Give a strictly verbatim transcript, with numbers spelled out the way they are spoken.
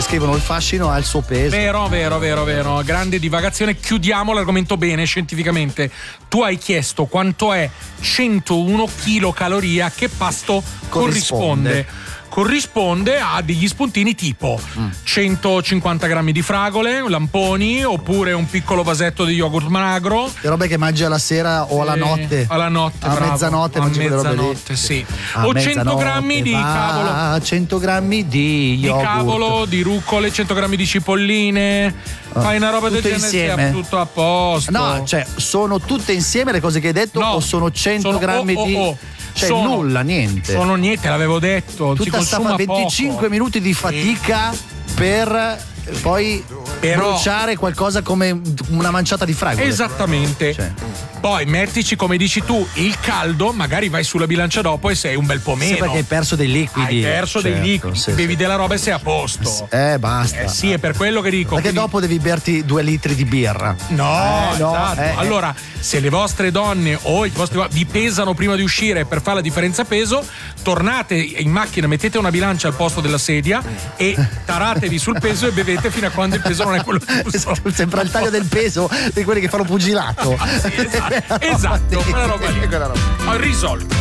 scrivono il fascino ha il suo peso. Vero, vero, vero, vero. Grande divagazione. Chiudiamo l'argomento bene scientificamente. Tu hai chiesto quanto è centouno chilocalorie, a che pasto corrisponde? Corrisponde. Corrisponde a degli spuntini tipo mm. centocinquanta grammi di fragole, lamponi, oppure un piccolo vasetto di yogurt magro. Le robe che mangi alla sera o alla Eh, notte. alla notte, a bravo. mezzanotte A mangi quelle robe lì. mezzanotte, sì. A O cento mezzanotte grammi di va, cavolo. cento grammi di Di yogurt. cavolo, di ruccole, cento grammi di cipolline. Ah, Fai una roba del tutto genere, insieme? sia tutto a posto. No, cioè, sono tutte insieme le cose che hai detto No, o sono cento sono- grammi oh, oh, di... oh. Cioè Sono- nulla, niente. Sono niente, l'avevo detto. si Tutta sta consuma venticinque poco. minuti di fatica per poi Però- bruciare qualcosa come una manciata di fragole. Esattamente. Cioè. Poi mettici, come dici tu, il caldo, magari vai sulla bilancia dopo e sei un bel po' meno. Sì, perché hai perso dei liquidi. Hai perso Certo, dei liquidi, sì, bevi sì. della roba e sei a posto. Eh, basta. Eh sì, è per quello che dico. Perché quindi- dopo devi berti due litri di birra. No, Eh, no, esatto. eh, Allora, se le vostre donne o i vostri vi pesano prima di uscire per fare la differenza peso, tornate in macchina, mettete una bilancia al posto della sedia e taratevi sul peso e bevete fino a quando il peso non è quello giusto. Sembra il taglio del peso di quelli che fanno pugilato. Sì, esatto, esatto, quella roba lì. Quella roba. Ho risolto.